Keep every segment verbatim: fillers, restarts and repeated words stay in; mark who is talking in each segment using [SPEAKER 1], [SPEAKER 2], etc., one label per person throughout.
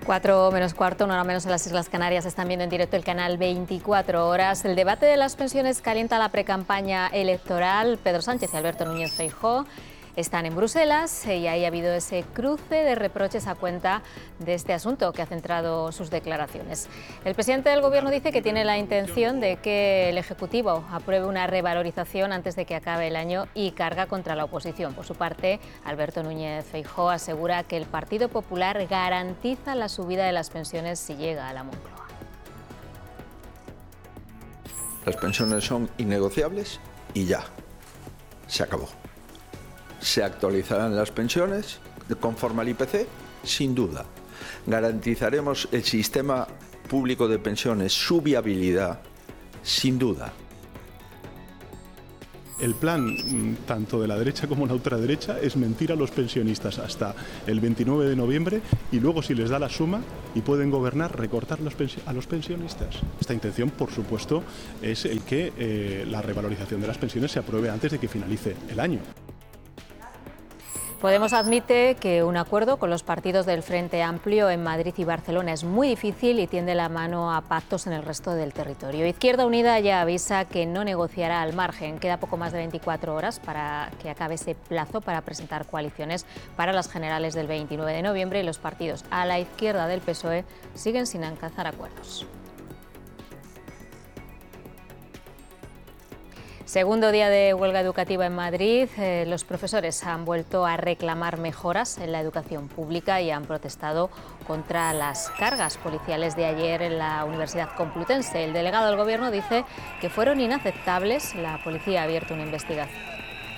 [SPEAKER 1] Cuatro menos cuarto, una hora menos en las Islas Canarias. Están viendo en directo el canal veinticuatro horas. El debate de las pensiones calienta la precampaña electoral. Pedro Sánchez y Alberto Núñez Feijóo están en Bruselas y ahí ha habido ese cruce de reproches a cuenta de este asunto que ha centrado sus declaraciones. El presidente del Gobierno dice que tiene la intención de que el Ejecutivo apruebe una revalorización antes de que acabe el año y carga contra la oposición. Por su parte, Alberto Núñez Feijóo asegura que el Partido Popular garantiza la subida de las pensiones si llega a la Moncloa.
[SPEAKER 2] Las pensiones son innegociables y ya, se acabó. Se actualizarán las pensiones conforme al I P C, sin duda. Garantizaremos el sistema público de pensiones, su viabilidad, sin duda.
[SPEAKER 3] El plan, tanto de la derecha como la ultraderecha, es mentir a los pensionistas hasta el veintinueve de noviembre y luego, si les da la suma y pueden gobernar, recortar los a los pensionistas. Esta intención, por supuesto, es el que eh, la revalorización de las pensiones se apruebe antes de que finalice el año.
[SPEAKER 1] Podemos admite que un acuerdo con los partidos del Frente Amplio en Madrid y Barcelona es muy difícil y tiende la mano a pactos en el resto del territorio. Izquierda Unida ya avisa que no negociará al margen. Queda poco más de veinticuatro horas para que acabe ese plazo para presentar coaliciones para las generales del veintinueve de noviembre y los partidos a la izquierda del P S O E siguen sin alcanzar acuerdos. Segundo día de huelga educativa en Madrid, eh, los profesores han vuelto a reclamar mejoras en la educación pública y han protestado contra las cargas policiales de ayer en la Universidad Complutense. El delegado del Gobierno dice que fueron inaceptables. La policía ha abierto una investigación.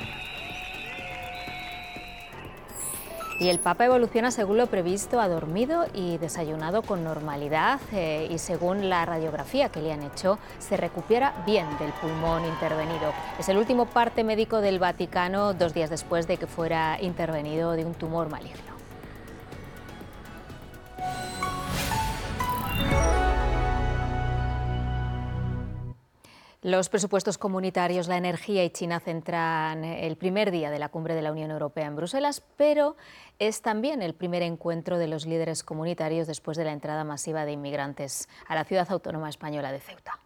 [SPEAKER 1] Y el Papa evoluciona según lo previsto, ha dormido y desayunado con normalidad eh, y según la radiografía que le han hecho, se recupera bien del pulmón intervenido. Es el último parte médico del Vaticano dos días después de que fuera intervenido de un tumor maligno. Los presupuestos comunitarios, la energía y China centran el primer día de la cumbre de la Unión Europea en Bruselas, pero es también el primer encuentro de los líderes comunitarios después de la entrada masiva de inmigrantes a la ciudad autónoma española de Ceuta.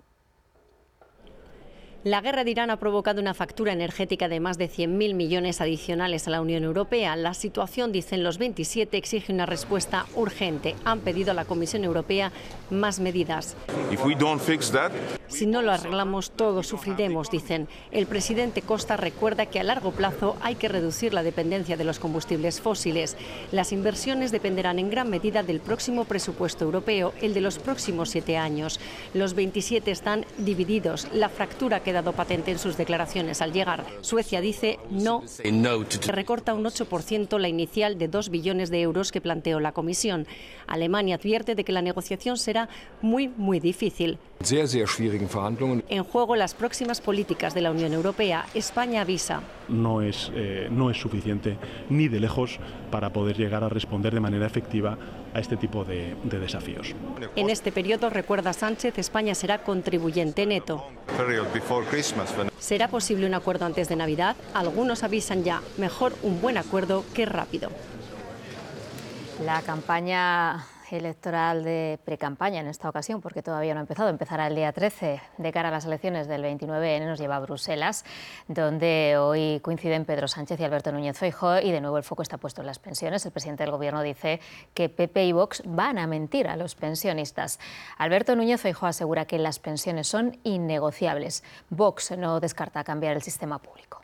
[SPEAKER 4] La guerra de Irán ha provocado una factura energética de más de cien mil millones adicionales a la Unión Europea. La situación, dicen los veintisiete, exige una respuesta urgente. Han pedido a la Comisión Europea más medidas. Si no lo arreglamos, todos sufriremos, dicen. El presidente Costa recuerda que a largo plazo hay que reducir la dependencia de los combustibles fósiles. Las inversiones dependerán en gran medida del próximo presupuesto europeo, el de los próximos siete años. Los veintisiete están divididos. La fractura que ha quedado patente en sus declaraciones al llegar. Suecia dice no, que recorta un ocho por ciento la inicial de dos billones de euros que planteó la Comisión. Alemania advierte de que la negociación será muy, muy difícil. En juego las próximas políticas de la Unión Europea. España avisa.
[SPEAKER 3] No es, eh, no es suficiente ni de lejos para poder llegar a responder de manera efectiva a este tipo de, de desafíos.
[SPEAKER 4] En este periodo, recuerda Sánchez, España será contribuyente neto. ¿Será posible un acuerdo antes de Navidad? Algunos avisan ya, mejor un buen acuerdo que rápido.
[SPEAKER 1] La campaña electoral de precampaña en esta ocasión, porque todavía no ha empezado, empezará el día trece de cara a las elecciones del veintinueve ene, nos lleva a Bruselas, donde hoy coinciden Pedro Sánchez y Alberto Núñez Feijóo y de nuevo el foco está puesto en las pensiones. El presidente del Gobierno dice que P P y Vox van a mentir a los pensionistas. Alberto Núñez Feijóo asegura que las pensiones son innegociables. Vox no descarta cambiar el sistema público.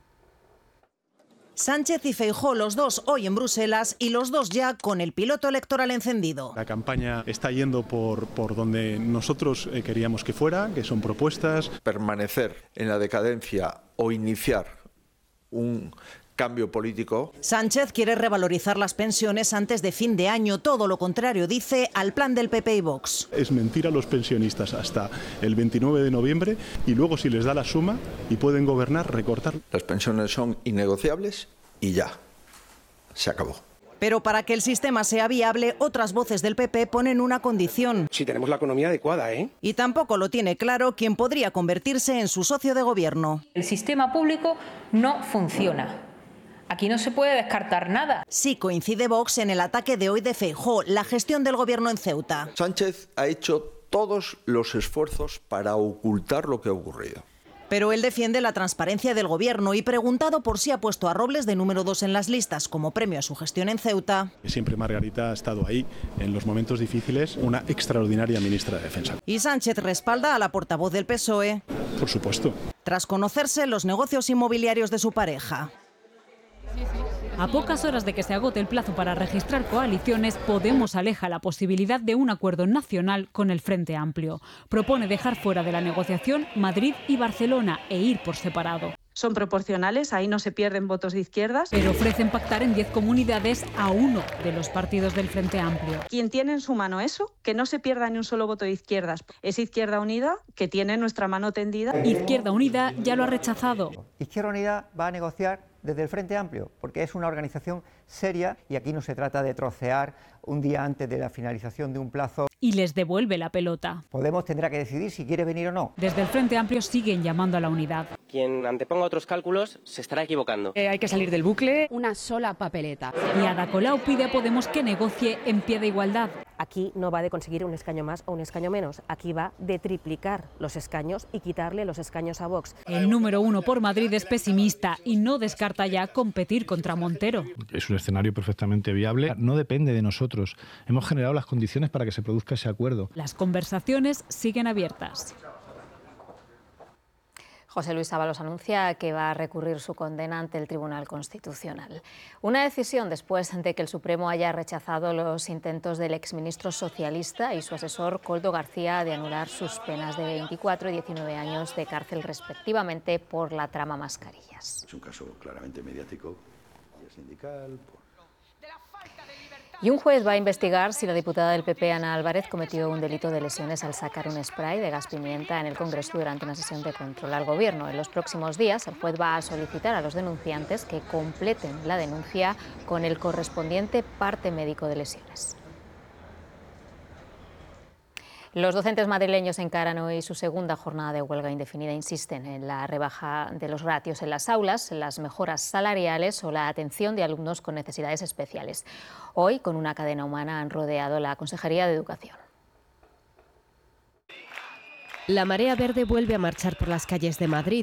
[SPEAKER 5] Sánchez y Feijóo, los dos hoy en Bruselas y los dos ya con el piloto electoral encendido.
[SPEAKER 3] La campaña está yendo por, por donde nosotros eh, queríamos que fuera, que son propuestas.
[SPEAKER 2] Permanecer en la decadencia o iniciar un cambio político.
[SPEAKER 5] Sánchez quiere revalorizar las pensiones antes de fin de año, todo lo contrario, dice, al plan del P P y Vox.
[SPEAKER 3] Es mentir a los pensionistas hasta el veintinueve de noviembre y luego, si les da la suma y pueden gobernar, recortar.
[SPEAKER 2] Las pensiones son innegociables y ya, se acabó.
[SPEAKER 5] Pero para que el sistema sea viable, otras voces del P P ponen una condición.
[SPEAKER 6] Si tenemos la economía adecuada, ¿eh?
[SPEAKER 5] Y tampoco lo tiene claro quien podría convertirse en su socio de gobierno.
[SPEAKER 7] El sistema público no funciona. Aquí no se puede descartar nada.
[SPEAKER 5] Sí coincide Vox en el ataque de hoy de Feijóo, la gestión del gobierno en Ceuta.
[SPEAKER 2] Sánchez ha hecho todos los esfuerzos para ocultar lo que ha ocurrido.
[SPEAKER 5] Pero él defiende la transparencia del gobierno y, preguntado por si ha puesto a Robles de número dos en las listas como premio a su gestión en Ceuta.
[SPEAKER 3] Siempre Margarita ha estado ahí en los momentos difíciles, una extraordinaria ministra de Defensa.
[SPEAKER 5] Y Sánchez respalda a la portavoz del P S O E.
[SPEAKER 3] Por supuesto.
[SPEAKER 5] Tras conocerse los negocios inmobiliarios de su pareja.
[SPEAKER 8] A pocas horas de que se agote el plazo para registrar coaliciones, Podemos aleja la posibilidad de un acuerdo nacional con el Frente Amplio. Propone dejar fuera de la negociación Madrid y Barcelona e ir por separado.
[SPEAKER 9] Son proporcionales, ahí no se pierden votos de izquierdas.
[SPEAKER 8] Pero ofrecen pactar en diez comunidades a uno de los partidos del Frente Amplio.
[SPEAKER 9] Quien tiene en su mano eso, que no se pierda ni un solo voto de izquierdas, es Izquierda Unida, que tiene nuestra mano tendida.
[SPEAKER 8] Izquierda Unida ya lo ha rechazado.
[SPEAKER 10] Izquierda Unida va a negociar desde el Frente Amplio, porque es una organización seria y aquí no se trata de trocear un día antes de la finalización de un plazo.
[SPEAKER 8] Y les devuelve la pelota.
[SPEAKER 10] Podemos tendrá que decidir si quiere venir o no.
[SPEAKER 8] Desde el Frente Amplio siguen llamando a la unidad.
[SPEAKER 11] Quien anteponga otros cálculos se estará equivocando.
[SPEAKER 12] Eh, hay que salir del bucle.
[SPEAKER 13] Una sola papeleta.
[SPEAKER 8] Y Ada Colau pide a Podemos que negocie en pie de igualdad.
[SPEAKER 14] Aquí no va de conseguir un escaño más o un escaño menos. Aquí va de triplicar los escaños y quitarle los escaños a Vox.
[SPEAKER 8] El número uno por Madrid es pesimista y no descarta ya competir contra Montero.
[SPEAKER 15] Es un escenario perfectamente viable. No depende de nosotros. Hemos generado las condiciones para que se produzca ese acuerdo.
[SPEAKER 8] Las conversaciones siguen abiertas.
[SPEAKER 1] José Luis Ábalos anuncia que va a recurrir su condena ante el Tribunal Constitucional. Una decisión después de que el Supremo haya rechazado los intentos del exministro socialista y su asesor Koldo García de anular sus penas de veinticuatro y diecinueve años de cárcel respectivamente por la trama mascarillas.
[SPEAKER 2] Es un caso claramente mediático y sindical.
[SPEAKER 1] Y un juez va a investigar si la diputada del P P, Ana Álvarez, cometió un delito de lesiones al sacar un spray de gas pimienta en el Congreso durante una sesión de control al Gobierno. En los próximos días, el juez va a solicitar a los denunciantes que completen la denuncia con el correspondiente parte médico de lesiones. Los docentes madrileños encaran hoy su segunda jornada de huelga indefinida. Insisten en la rebaja de los ratios en las aulas, las mejoras salariales o la atención de alumnos con necesidades especiales. Hoy, con una cadena humana, han rodeado la Consejería de Educación.
[SPEAKER 4] La marea verde vuelve a marchar por las calles de Madrid.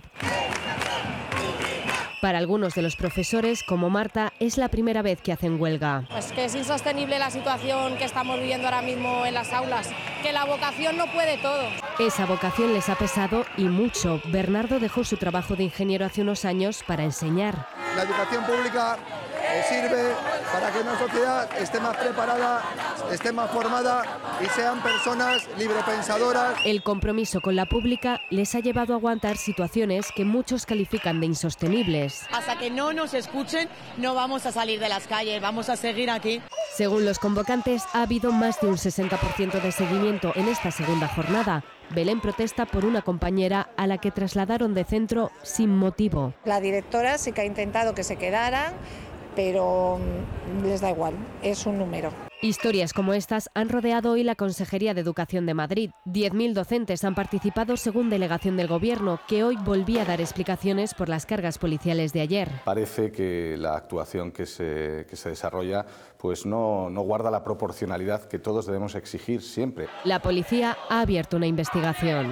[SPEAKER 4] Para algunos de los profesores, como Marta, es la primera vez que hacen huelga.
[SPEAKER 16] Pues que es insostenible la situación que estamos viviendo ahora mismo en las aulas, que la vocación no puede todo.
[SPEAKER 4] Esa vocación les ha pesado y mucho. Bernardo dejó su trabajo de ingeniero hace unos años para enseñar.
[SPEAKER 17] La educación pública eh, sirve para que una sociedad esté más preparada, esté más formada y sean personas librepensadoras.
[SPEAKER 4] El compromiso con la pública les ha llevado a aguantar situaciones que muchos califican de insostenibles.
[SPEAKER 18] Hasta que no nos escuchen, no vamos a salir de las calles, vamos a seguir aquí.
[SPEAKER 4] Según los convocantes, ha habido más de un sesenta por ciento de seguimiento en esta segunda jornada. Belén protesta por una compañera a la que trasladaron de centro sin motivo.
[SPEAKER 19] La directora sí que ha intentado que se quedaran, pero les da igual, es un número.
[SPEAKER 4] Historias como estas han rodeado hoy la Consejería de Educación de Madrid. diez mil docentes han participado según delegación del Gobierno, que hoy volvía a dar explicaciones por las cargas policiales de ayer.
[SPEAKER 20] Parece que la actuación que se, que se desarrolla pues no, no guarda la proporcionalidad que todos debemos exigir siempre.
[SPEAKER 4] La policía ha abierto una investigación.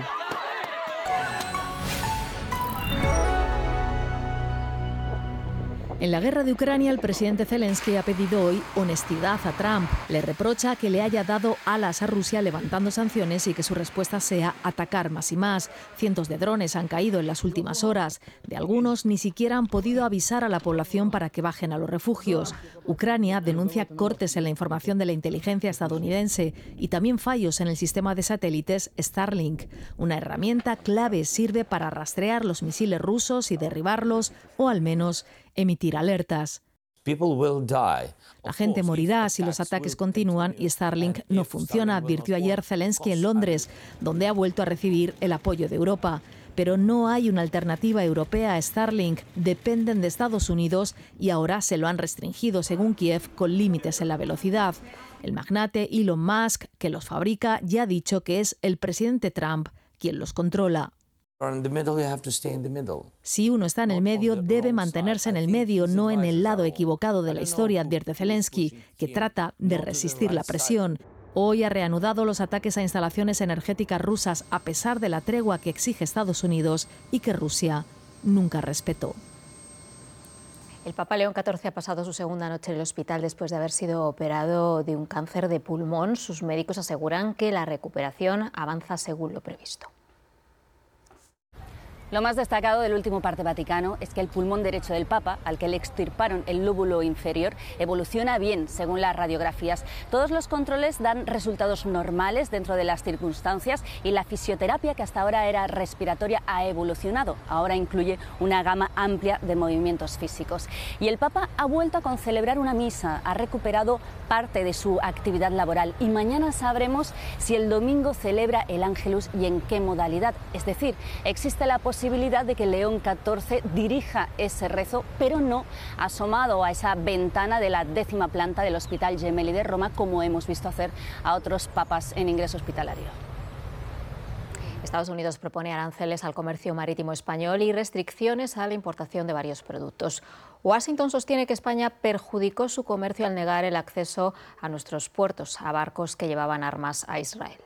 [SPEAKER 21] En la guerra de Ucrania, el presidente Zelensky ha pedido hoy honestidad a Trump. Le reprocha que le haya dado alas a Rusia levantando sanciones y que su respuesta sea atacar más y más. Cientos de drones han caído en las últimas horas. De algunos ni siquiera han podido avisar a la población para que bajen a los refugios. Ucrania denuncia cortes en la información de la inteligencia estadounidense y también fallos en el sistema de satélites Starlink. Una herramienta clave sirve para rastrear los misiles rusos y derribarlos o al menos emitir alertas. La gente morirá si los ataques continúan y Starlink no funciona, advirtió ayer Zelensky en Londres, donde ha vuelto a recibir el apoyo de Europa. Pero no hay una alternativa europea a Starlink, dependen de Estados Unidos y ahora se lo han restringido, según Kiev, con límites en la velocidad. El magnate Elon Musk, que los fabrica, ya ha dicho que es el presidente Trump quien los controla. Si uno está en el medio, debe mantenerse en el medio, no en el lado equivocado de la historia, advierte Zelensky, que trata de resistir la presión. Hoy ha reanudado los ataques a instalaciones energéticas rusas a pesar de la tregua que exige Estados Unidos y que Rusia nunca respetó.
[SPEAKER 1] El Papa León catorce ha pasado su segunda noche en el hospital después de haber sido operado de un cáncer de pulmón. Sus médicos aseguran que la recuperación avanza según lo previsto.
[SPEAKER 12] Lo más destacado del último parte vaticano es que el pulmón derecho del Papa, al que le extirparon el lóbulo inferior, evoluciona bien según las radiografías. Todos los controles dan resultados normales dentro de las circunstancias y la fisioterapia, que hasta ahora era respiratoria, ha evolucionado. Ahora incluye una gama amplia de movimientos físicos. Y el Papa ha vuelto a concelebrar una misa, ha recuperado parte de su actividad laboral y mañana sabremos si el domingo celebra el Ángelus y en qué modalidad. Es decir, existe la posibilidad posibilidad de que León catorce dirija ese rezo, pero no asomado a esa ventana de la décima planta del Hospital Gemelli de Roma, como hemos visto hacer a otros papas en ingreso hospitalario.
[SPEAKER 1] Estados Unidos propone aranceles al comercio marítimo español y restricciones a la importación de varios productos. Washington sostiene que España perjudicó su comercio al negar el acceso a nuestros puertos a barcos que llevaban armas a Israel.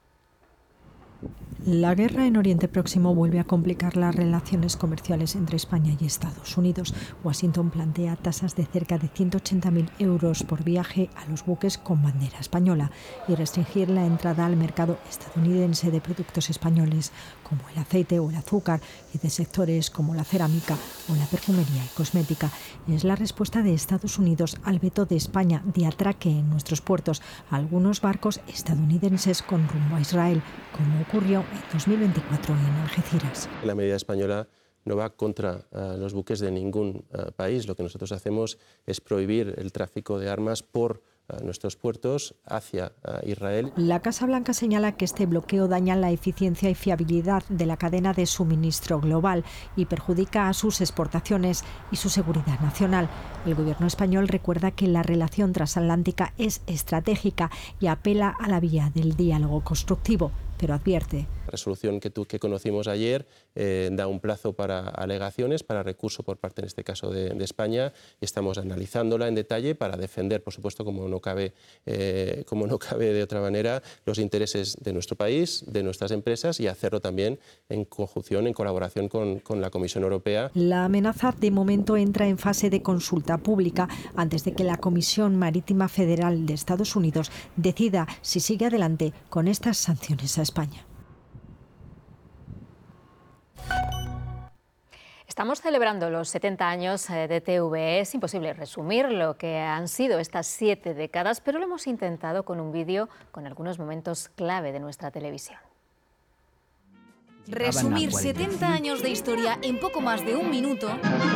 [SPEAKER 13] La guerra en Oriente Próximo vuelve a complicar las relaciones comerciales entre España y Estados Unidos. Washington plantea tasas de cerca de ciento ochenta mil euros por viaje a los buques con bandera española y restringir la entrada al mercado estadounidense de productos españoles como el aceite o el azúcar y de sectores como la cerámica o la perfumería y cosmética. Es la respuesta de Estados Unidos al veto de España de atraque en nuestros puertos a algunos barcos estadounidenses con rumbo a Israel, como ocurrió en dos mil veinticuatro en Algeciras.
[SPEAKER 22] La medida española no va contra uh, los buques de ningún uh, país. Lo que nosotros hacemos es prohibir el tráfico de armas por uh, nuestros puertos hacia uh, Israel.
[SPEAKER 13] La Casa Blanca señala que este bloqueo daña la eficiencia y fiabilidad de la cadena de suministro global y perjudica a sus exportaciones y su seguridad nacional. El gobierno español recuerda que la relación transatlántica es estratégica y apela a la vía del diálogo constructivo, pero advierte.
[SPEAKER 22] La resolución que, tú, que conocimos ayer eh, da un plazo para alegaciones, para recurso por parte, en este caso, de, de España, y estamos analizándola en detalle para defender, por supuesto, como no cabe, eh, como no cabe de otra manera, los intereses de nuestro país, de nuestras empresas, y hacerlo también en conjunción, en colaboración con, con la Comisión Europea.
[SPEAKER 13] La amenaza, de momento, entra en fase de consulta pública antes de que la Comisión Marítima Federal de Estados Unidos decida si sigue adelante con estas sanciones a España.
[SPEAKER 1] Estamos celebrando los setenta años de T V E. Es imposible resumir lo que han sido estas siete décadas, pero lo hemos intentado con un vídeo con algunos momentos clave de nuestra televisión.
[SPEAKER 23] Resumir setenta años de historia en poco más de un minuto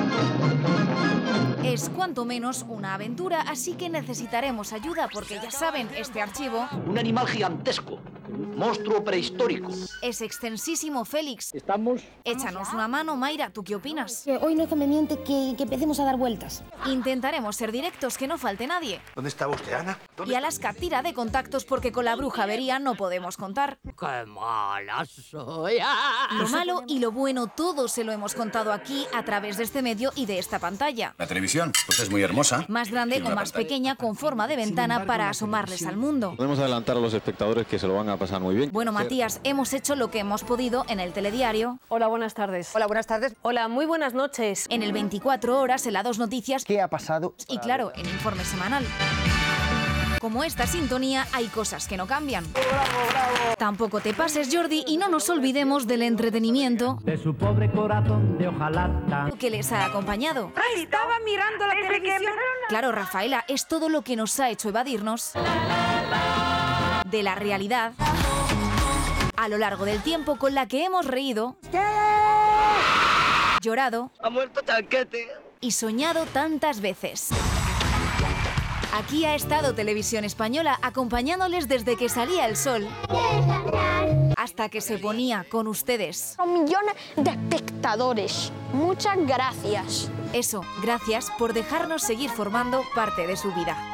[SPEAKER 23] es cuanto menos una aventura, así que necesitaremos ayuda porque ya saben, este archivo...
[SPEAKER 24] Un animal gigantesco, un monstruo prehistórico.
[SPEAKER 23] Es extensísimo, Félix.
[SPEAKER 24] Estamos...
[SPEAKER 23] Échanos una mano, Mayra, ¿tú qué opinas?
[SPEAKER 25] Que hoy no es conveniente que, que empecemos a dar vueltas.
[SPEAKER 23] Intentaremos ser directos, que no falte nadie.
[SPEAKER 24] ¿Dónde estaba usted, Ana?
[SPEAKER 23] Y Alaska tira de contactos porque con la bruja avería no podemos contar.
[SPEAKER 24] ¡Qué mala soy!
[SPEAKER 23] Lo malo y lo bueno, todo se lo hemos contado aquí a través de este medio y de esta pantalla.
[SPEAKER 26] La televisión, pues es muy hermosa.
[SPEAKER 23] Más grande o más pantalla pequeña, con forma de ventana para asomarles al mundo.
[SPEAKER 27] Podemos adelantar a los espectadores que se lo van a pasar muy bien.
[SPEAKER 23] Bueno, Matías, hemos hecho lo que hemos podido en el telediario.
[SPEAKER 28] Hola, buenas tardes.
[SPEAKER 29] Hola, buenas tardes.
[SPEAKER 28] Hola, muy buenas noches.
[SPEAKER 23] En el veinticuatro horas, en la Dos Noticias.
[SPEAKER 29] ¿Qué ha pasado?
[SPEAKER 23] Y claro, en Informe Semanal. Como esta sintonía, hay cosas que no cambian.
[SPEAKER 24] ¡Bravo, bravo!
[SPEAKER 23] Tampoco te pases, Jordi, y no nos olvidemos del entretenimiento
[SPEAKER 24] de su pobre corazón de hojalata
[SPEAKER 23] que les ha acompañado.
[SPEAKER 29] ¡Ay, estaba mirando la televisión!
[SPEAKER 23] Claro, Rafaela, es todo lo que nos ha hecho evadirnos de la realidad a lo largo del tiempo, con la que hemos reído, llorado,
[SPEAKER 24] ha muerto Chanquete
[SPEAKER 23] y soñado tantas veces. Aquí ha estado Televisión Española acompañándoles desde que salía el sol hasta que se ponía con ustedes.
[SPEAKER 25] Son millones de espectadores. Muchas gracias.
[SPEAKER 23] Eso, gracias por dejarnos seguir formando parte de su vida.